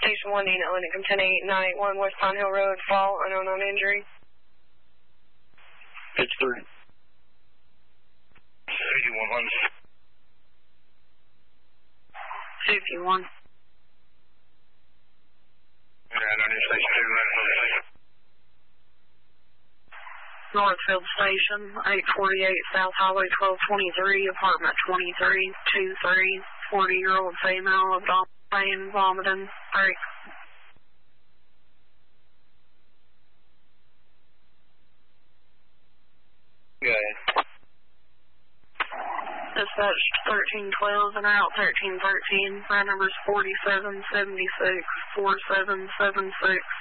Station 1, unit Lincoln 10981 West Pine Hill Road, fall, unknown injury. Pitch 3. 51. 51. Alright, on your Station 2, Northfield Station, 848 South Highway 1223, apartment 2323, 40-year-old female, abdominal pain, vomiting, break. Go ahead. Dispatch 1312 and out 1313. My number's 4776 4776.